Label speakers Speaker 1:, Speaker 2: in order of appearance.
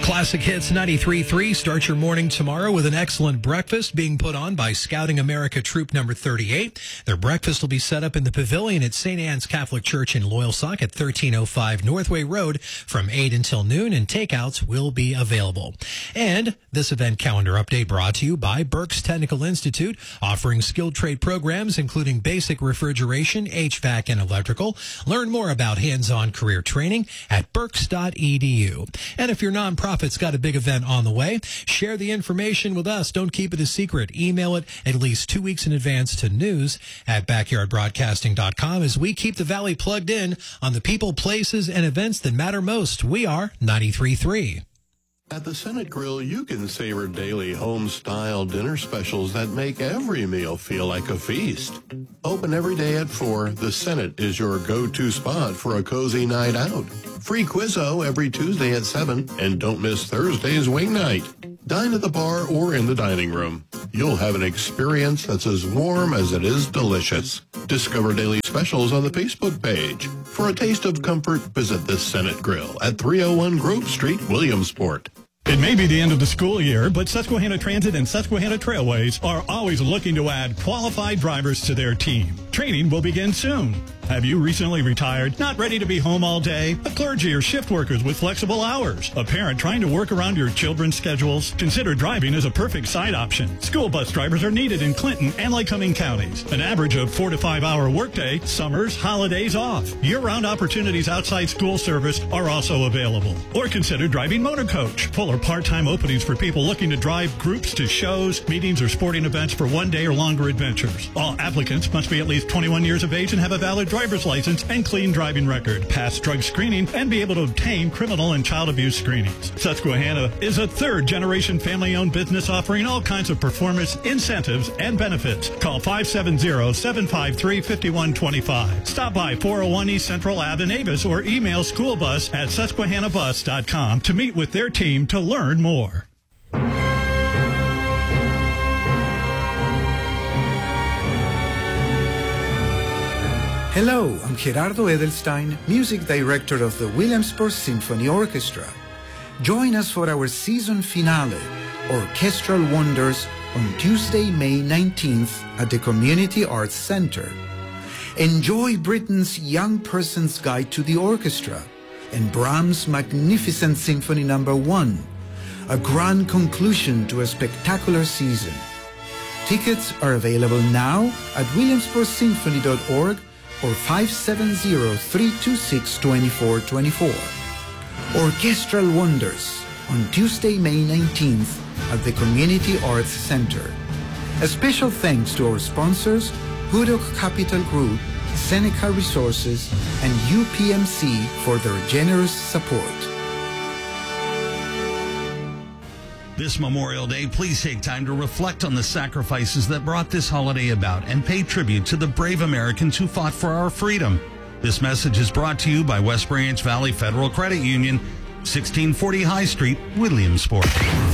Speaker 1: Classic Hits 93.3. Start your morning tomorrow with an excellent breakfast being put on by Scouting America Troop Number 38. Their breakfast will be set up in the pavilion at St. Anne's Catholic Church in Loyalsock at 1305 Northway Road from 8 until noon, and takeouts will be available. And this event calendar update brought to you by Berks Technical Institute, offering skilled trade programs including basic refrigeration, HVAC, and electrical. Learn more about hands-on career training at berks.edu. And if your nonprofit's got a big event on the way, share the information with us. Don't keep it a secret. Email it at least 2 weeks in advance to news@backyardbroadcasting.com as we keep the Valley plugged in on the people, places, and events that matter most. We are 93.3.
Speaker 2: At the Senate Grill, you can savor daily home-style dinner specials that make every meal feel like a feast. Open every day at 4, the Senate is your go-to spot for a cozy night out. Free Quizzo every Tuesday at 7, and don't miss Thursday's wing night. Dine at the bar or in the dining room. You'll have an experience that's as warm as it is delicious. Discover daily specials on the Facebook page. For a taste of comfort, visit the Senate Grill at 301 Grove Street, Williamsport.
Speaker 3: It may be the end of the school year, but Susquehanna Transit and Susquehanna Trailways are always looking to add qualified drivers to their team. Training will begin soon. Have you recently retired, not ready to be home all day? A clergy or shift workers with flexible hours? A parent trying to work around your children's schedules? Consider driving as a perfect side option. School bus drivers are needed in Clinton and Lycoming counties. An average of 4 to 5 hour workday, summers, holidays off. Year-round opportunities outside school service are also available. Or consider driving motor coach. Full or part-time openings for people looking to drive groups to shows, meetings, or sporting events for one-day or longer adventures. All applicants must be at least 21 years of age and have a valid driver's license and clean driving record, pass drug screening, and be able to obtain criminal and child abuse screenings. Susquehanna is a third-generation family-owned business offering all kinds of performance, incentives, and benefits. Call 570-753-5125. Stop by 401 East Central Ave in Avis or email schoolbus@susquehannabus.com to meet with their team to learn more.
Speaker 4: Hello, I'm Gerardo Edelstein, Music Director of the Williamsport Symphony Orchestra. Join us for our season finale, Orchestral Wonders, on Tuesday, May 19th at the Community Arts Center. Enjoy Britain's Young Person's Guide to the Orchestra and Brahms' magnificent Symphony No. 1, a grand conclusion to a spectacular season. Tickets are available now at williamsportsymphony.org or 570-326-2424. Orchestral Wonders on Tuesday, May 19th at the Community Arts Center. A special thanks to our sponsors, Hudok Capital Group, Seneca Resources, and UPMC for their generous support.
Speaker 5: This Memorial Day, please take time to reflect on the sacrifices that brought this holiday about and pay tribute to the brave Americans who fought for our freedom. This message is brought to you by West Branch Valley Federal Credit Union, 1640 High Street, Williamsport.